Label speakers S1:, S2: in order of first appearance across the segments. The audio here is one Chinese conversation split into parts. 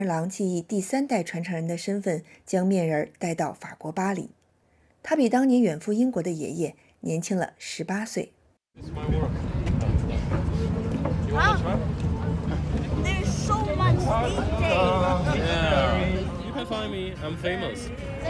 S1: 郎既以第3代传承人的身份将面人带到法国巴黎。他比当年远赴英国的爷爷年轻了18岁。
S2: There's so much detail.
S3: You can find me. I'm famous.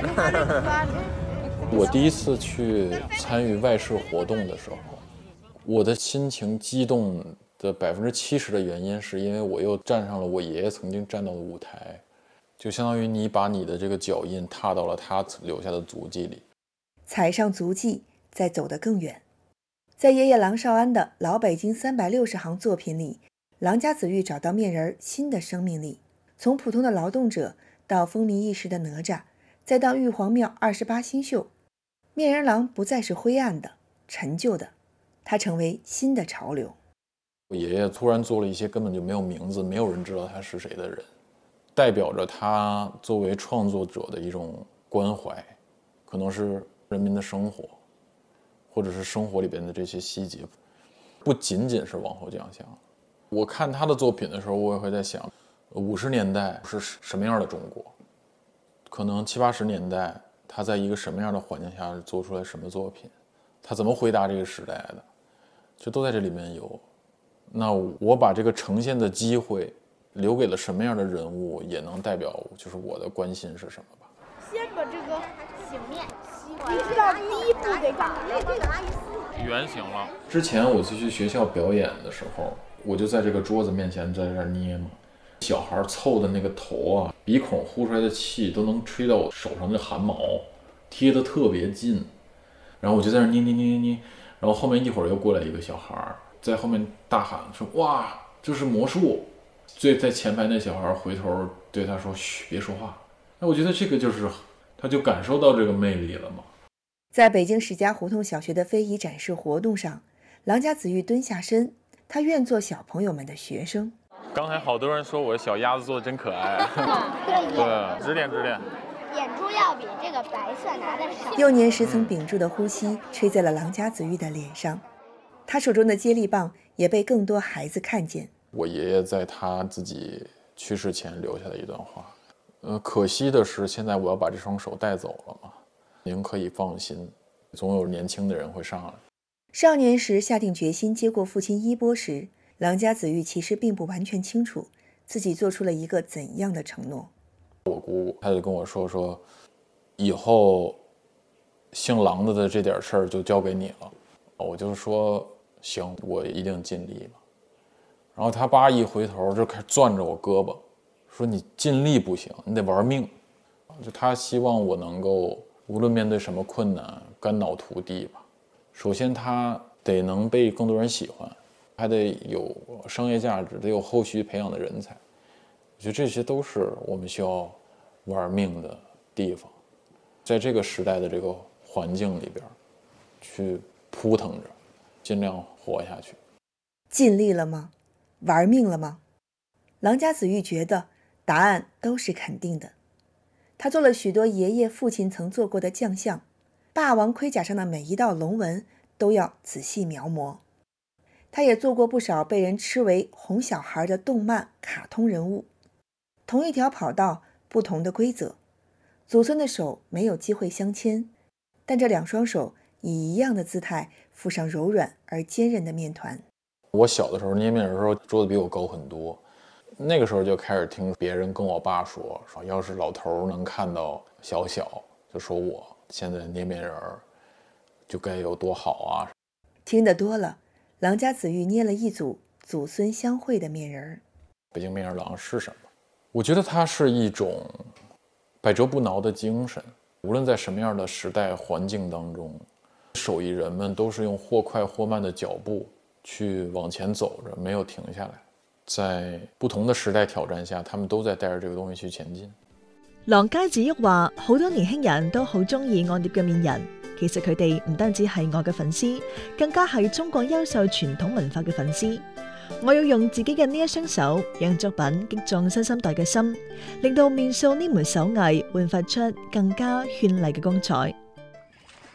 S4: 我第一次去参与外事活动的时候，我的心情激动的70%的原因是因为我又站上了我爷爷曾经站到的舞台，就相当于你把你的这个脚印踏到了他留下的足迹里，
S1: 踩上足迹，再走得更远。在爷爷郎绍安的《老北京360行》作品里，郎家子玉找到面人新的生命力，从普通的劳动者到风靡一时的哪吒，再到玉皇庙28星宿，面人郎不再是灰暗的、陈旧的，他成为新的潮流。
S4: 我爷爷突然做了一些根本就没有名字、没有人知道他是谁的人，代表着他作为创作者的一种关怀，可能是人民的生活，或者是生活里边的这些细节，不仅仅是王侯将相。我看他的作品的时候，我也会在想，50年代是什么样的中国？可能70、80年代他在一个什么样的环境下做出来什么作品？他怎么回答这个时代的？这都在这里面有。那我把这个呈现的机会留给了什么样的人物，也能代表就是我的关心是什么吧。
S2: 先把这个醒面吸完，你知道第一步得干嘛？这个阿姨丝
S4: 圆形了。之前我去学校表演的时候，我就在这个桌子面前在这儿捏嘛，小孩凑的那个头啊，鼻孔呼出来的气都能吹到我手上的汗毛，贴得特别近。然后我就在那捏，然后后面一会儿又过来一个小孩，在后面大喊说：“哇，这是魔术！”最在前排那小孩回头对他说：“嘘，别说话。”那我觉得这个就是，他就感受到这个魅力了嘛。
S1: 在北京史家胡同小学的非遗展示活动上，郎家子玉蹲下身，他愿做小朋友们的学生。
S4: 刚才好多人说我的小鸭子做的真可爱，对，指点。
S2: 眼珠要比这个白色拿的少。
S1: 幼年时曾屏住的呼吸吹在了郎家子玉的脸上，他手中的接力棒也被更多孩子看见。
S4: 我爷爷在他自己去世前留下的一段话，可惜的是现在我要把这双手带走了嘛。您可以放心，总有年轻的人会上来。
S1: 少年时下定决心接过父亲衣钵时，郎家子玉其实并不完全清楚自己做出了一个怎样的承诺。
S4: 我姑姑她就跟我说以后姓郎的这点事儿就交给你了。我就说行，我一定尽力了。然后他爸一回头就开始攥着我胳膊，说你尽力不行，你得玩命。就他希望我能够无论面对什么困难肝脑涂地吧。首先他得能被更多人喜欢，还得有商业价值，得有后续培养的人才。我觉得这些都是我们需要玩命的地方，在这个时代的这个环境里边去扑腾着，尽量活下去。
S1: 尽力了吗？玩命了吗？郎家子玉觉得答案都是肯定的。他做了许多爷爷父亲曾做过的将相，霸王盔甲上的每一道龙纹都要仔细描摹。他也做过不少被人吃为哄小孩的动漫卡通人物。同一条跑道，不同的规则，祖孙的手没有机会相牵，但这两双手以一样的姿态附上柔软而坚韧的面团。
S4: 我小的时候捏面人的时候，桌子比我高很多，那个时候就开始听别人跟我爸说要是老头能看到小，就说我现在捏面人就该有多好啊。
S1: 听得多了，郎家子玉捏了一组祖孙相会的面人。
S4: 北京面人郎是什么？我觉得它是一种百折不挠的精神，无论在什么样的时代环境当中，手艺人们都是用或快或慢的脚步去往前走着，没有停下来。在不同的時代挑戰下，他們都在帶着這個東西去前進。
S5: 郎家子玉話：好多年輕人都好中意按碟嘅面人，其實佢哋唔單止係我嘅粉絲，更加係中國優秀傳統文化嘅粉絲。我要用自己嘅呢一雙手，讓作品擊中新生代嘅心，令到面塑呢門手藝煥發出更加絢麗嘅光彩。